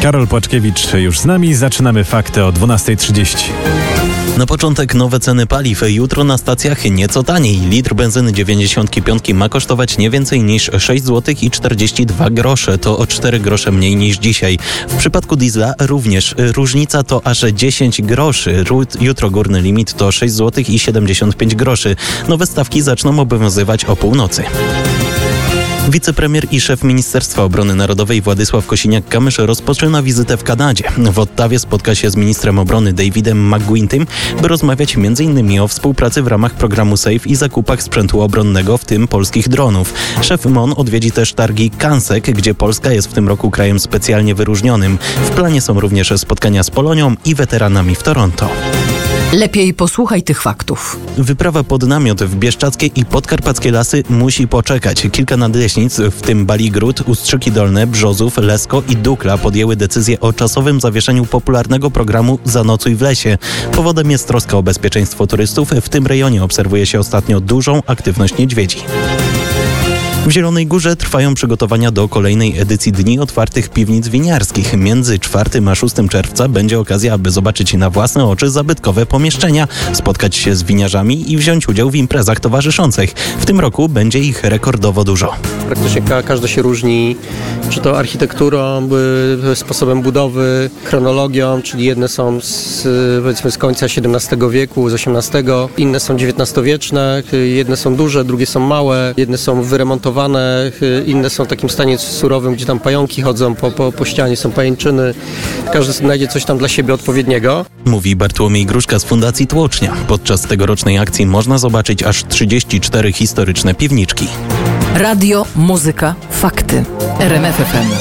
Karol Płaczkiewicz już z nami. Zaczynamy fakty o 12:30. Na początek nowe ceny paliw. Jutro na stacjach nieco taniej. Litr benzyny 95 ma kosztować nie więcej niż 6 zł i 42 grosze. To o 4 grosze mniej niż dzisiaj. W przypadku diesla również. Różnica to aż 10 groszy. Jutro górny limit to 6 zł i 75 groszy. Nowe stawki zaczną obowiązywać o północy. Wicepremier i szef Ministerstwa Obrony Narodowej Władysław Kosiniak-Kamysz rozpoczyna wizytę w Kanadzie. W Ottawie spotka się z ministrem obrony Davidem McGuintym, by rozmawiać m.in. o współpracy w ramach programu SAFE i zakupach sprzętu obronnego, w tym polskich dronów. Szef MON odwiedzi też targi CANSEC, gdzie Polska jest w tym roku krajem specjalnie wyróżnionym. W planie są również spotkania z Polonią i weteranami w Toronto. Lepiej posłuchaj tych faktów. Wyprawa pod namiot w bieszczackie i podkarpackie lasy musi poczekać. Kilka nadleśnic, w tym Baligród, Ustrzyki Dolne, Brzozów, Lesko i Dukla podjęły decyzję o czasowym zawieszeniu popularnego programu Zanocuj w lesie. Powodem jest troska o bezpieczeństwo turystów. W tym rejonie obserwuje się ostatnio dużą aktywność niedźwiedzi. W Zielonej Górze trwają przygotowania do kolejnej edycji Dni Otwartych Piwnic Winiarskich. Między 4 a 6 czerwca będzie okazja, aby zobaczyć na własne oczy zabytkowe pomieszczenia, spotkać się z winiarzami i wziąć udział w imprezach towarzyszących. W tym roku będzie ich rekordowo dużo. Praktycznie każda się różni, czy to architekturą, sposobem budowy, chronologią, czyli jedne są z końca XVII wieku, z XVIII, inne są XIX-wieczne, jedne są duże, drugie są małe, jedne są wyremontowane, inne są w takim stanie surowym, gdzie tam pająki chodzą po ścianie, są pajęczyny. Każdy znajdzie coś tam dla siebie odpowiedniego. Mówi Bartłomiej Gruszka z Fundacji Tłocznia. Podczas tegorocznej akcji można zobaczyć aż 34 historyczne piwniczki. Radio, muzyka, fakty. RMF FM.